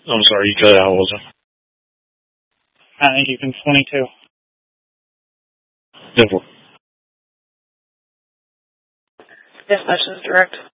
I'm sorry, you cut out. What was it? I think you can 22. Simple. Yes, that's just direct.